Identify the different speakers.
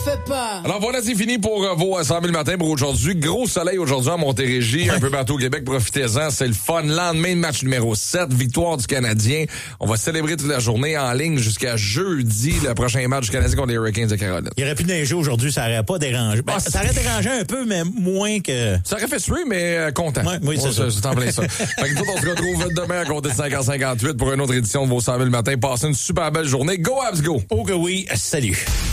Speaker 1: Fais pas.
Speaker 2: Alors voilà, c'est fini pour vos 100 000 matins pour aujourd'hui. Gros soleil aujourd'hui à Montérégie, un peu partout au Québec. Profitez-en, c'est le fun. Lendemain de match numéro 7, victoire du Canadien. On va célébrer toute la journée en ligne jusqu'à jeudi, le prochain match du Canadien contre les Hurricanes de Caroline.
Speaker 3: Il aurait pu neiger aujourd'hui, ça aurait pas dérangé. Ben, ça aurait dérangé un peu, mais moins que...
Speaker 2: Ça aurait fait suer, mais content.
Speaker 3: Ouais, oui, c'est ça.
Speaker 2: C'est en plein ça. Fait que nous autres, on se retrouve demain à compter de 5h58 pour une autre édition de vos 100 000 matins. Passez une super belle journée. Go Habs, go!
Speaker 3: Oh que oui, salut!